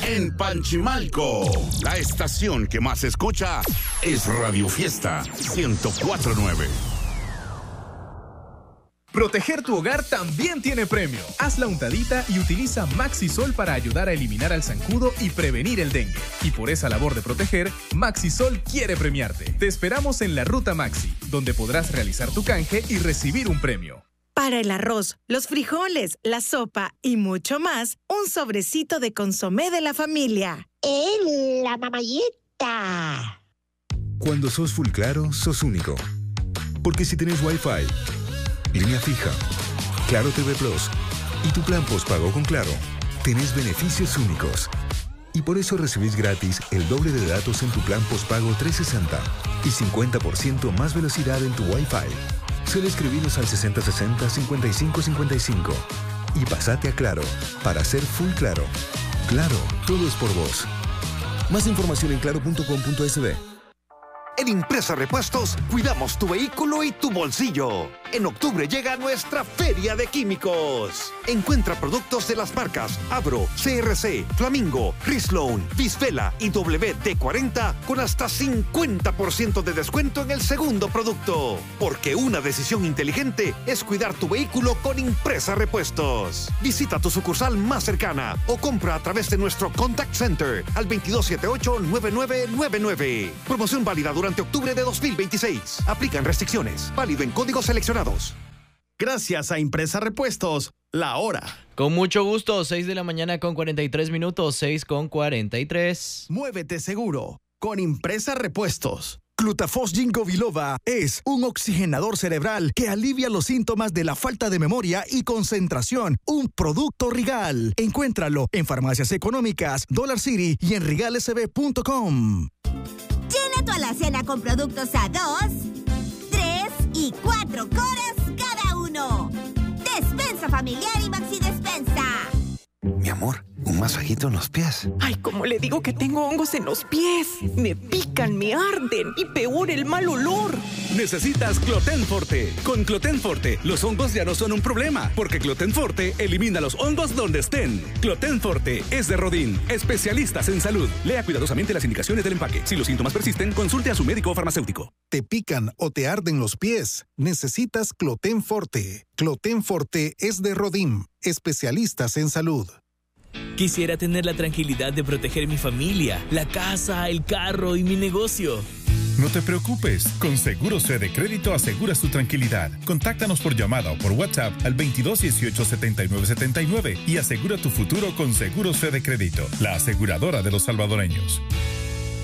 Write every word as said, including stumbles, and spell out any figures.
en Panchimalco. La estación que más se escucha es Radio Fiesta ciento cuatro punto nueve. Proteger tu hogar también tiene premio. Haz la untadita y utiliza Maxisol para ayudar a eliminar al zancudo y prevenir el dengue. Y por esa labor de proteger, Maxisol quiere premiarte. Te esperamos en la Ruta Maxi, donde podrás realizar tu canje y recibir un premio. Para el arroz, los frijoles, la sopa y mucho más, un sobrecito de consomé de la familia. ¡En la mamayeta! Cuando sos Full Claro, sos único. Porque si tenés Wi-Fi, línea fija, Claro T V Plus y tu plan postpago con Claro, tenés beneficios únicos. Y por eso recibís gratis el doble de datos en tu plan postpago trescientos sesenta y cincuenta por ciento más velocidad en tu Wi-Fi. Solo escribinos al sesenta sesenta cincuenta y cinco cincuenta y cinco y pasate a Claro para ser Full Claro. Claro, todo es por vos. Más información en claro punto com punto es be. En Impresa Repuestos, cuidamos tu vehículo y tu bolsillo. En octubre llega nuestra Feria de Químicos. Encuentra productos de las marcas Abro, C R C, Flamingo, Rislone, Visvela y W D cuarenta con hasta cincuenta por ciento de descuento en el segundo producto. Porque una decisión inteligente es cuidar tu vehículo con Impresa Repuestos. Visita tu sucursal más cercana o compra a través de nuestro Contact Center al veintidós setenta y ocho nueve nueve nueve nueve. Promoción válida durante octubre de dos mil veintiséis. Aplican restricciones. Válido en códigos seleccionados. Gracias a Impresa Repuestos, la hora. Con mucho gusto, seis de la mañana con cuarenta y tres minutos, seis con cuarenta y tres. Muévete seguro con Impresa Repuestos. Glutafos Ginkgo Biloba es un oxigenador cerebral que alivia los síntomas de la falta de memoria y concentración. Un producto Rigal. Encuéntralo en farmacias económicas, Dollar City y en rigal s b punto com. Llena tu alacena con productos a dos, tres y cuatro coras cada uno. Despensa familiar y Maxi Despensa. Mi amor, un masajito en los pies. Ay, ¿cómo le digo que tengo hongos en los pies? Me pican, me arden y peor el mal olor. Necesitas Cloten Forte. Con Cloten Forte, los hongos ya no son un problema, porque Cloten Forte elimina los hongos donde estén. Cloten Forte es de Rodin, especialistas en salud. Lea cuidadosamente las indicaciones del empaque. Si los síntomas persisten, consulte a su médico o farmacéutico. ¿Te pican o te arden los pies? Necesitas Cloten Forte. Cloten Forte es de Rodin, especialistas en salud. Quisiera tener la tranquilidad de proteger mi familia, la casa, el carro y mi negocio. No te preocupes, con Seguros Fede Crédito aseguras tu tranquilidad. Contáctanos por llamada o por WhatsApp al veintidós dieciocho setenta y nueve setenta y nueve y asegura tu futuro con Seguros Fede Crédito, la aseguradora de los salvadoreños.